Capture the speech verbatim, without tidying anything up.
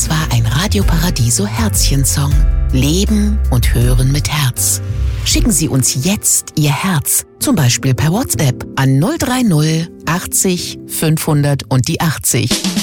Das war ein Radio Paradiso Herzchen-Song. Leben und hören mit Herz. Schicken Sie uns jetzt Ihr Herz, zum Beispiel per WhatsApp an null drei null achtzig fünfhundert und die achtzig.